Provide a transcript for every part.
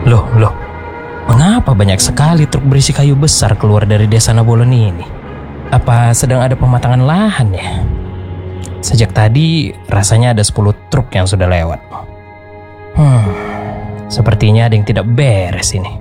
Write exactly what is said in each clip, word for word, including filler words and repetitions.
Loh, loh. Mengapa banyak sekali truk berisi kayu besar keluar dari desa Nabolon ini? Apa sedang ada pematangan lahan ya? Sejak tadi rasanya ada sepuluh truk yang sudah lewat. Hmm, sepertinya ada yang tidak beres ini.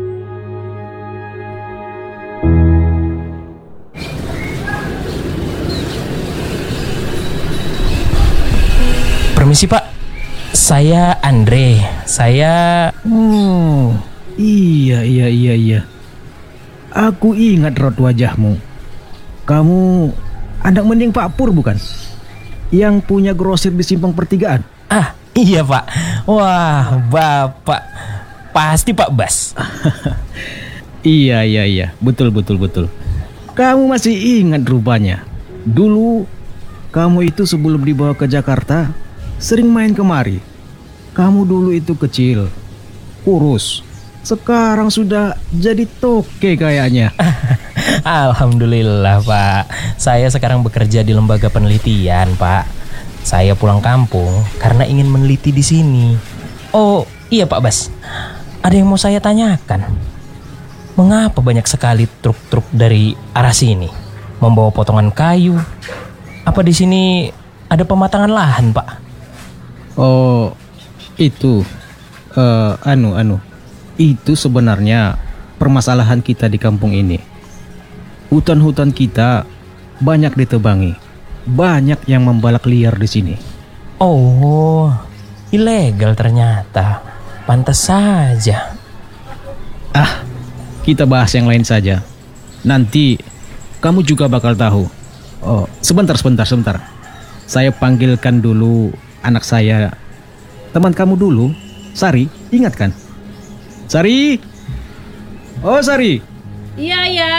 Permisi Pak, saya Andre. Saya... Oh, iya, iya, iya, iya. Aku ingat raut wajahmu. Kamu anak mending Pak Pur bukan? Yang punya grosir di Simpang Pertigaan. Ah, iya Pak. Wah, Bapak. Pasti Pak Bas. Iya, iya, iya. Betul, betul, betul. Kamu masih ingat rupanya. Dulu, kamu itu sebelum dibawa ke Jakarta, sering main kemari. Kamu dulu itu kecil, kurus. Sekarang sudah jadi toke kayaknya. Alhamdulillah Pak. Saya sekarang bekerja di lembaga penelitian Pak. Saya pulang kampung karena ingin meneliti di sini. Oh iya Pak Bas, ada yang mau saya tanyakan. Mengapa banyak sekali truk-truk dari arah sini membawa potongan kayu? Apa di sini ada pematangan lahan Pak? Oh, itu, uh, anu, anu, itu sebenarnya permasalahan kita di kampung ini. Hutan-hutan kita banyak ditebangi, banyak yang membalak liar di sini. Oh, ilegal ternyata. Pantas saja. Ah, kita bahas yang lain saja. Nanti kamu juga bakal tahu. Oh, sebentar, sebentar, sebentar. Saya panggilkan dulu anak saya. Teman kamu dulu, Sari, ingat kan? Sari? Oh, Sari. Iya, ya.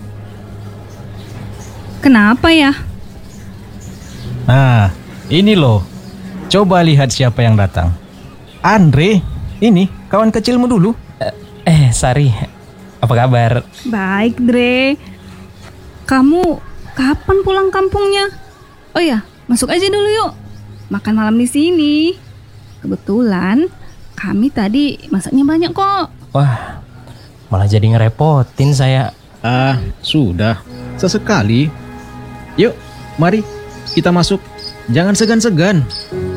Kenapa ya? Nah, ini loh. Coba lihat siapa yang datang. Andre, ini kawan kecilmu dulu. Eh, eh Sari, apa kabar? Baik, Dre. Kamu kapan pulang kampungnya? Oh ya, masuk aja dulu yuk. Makan malam di sini. Kebetulan kami tadi masaknya banyak kok. Wah, malah jadi ngerepotin saya. Ah, sudah. Sesekali. Yuk, mari kita masuk. Jangan segan-segan.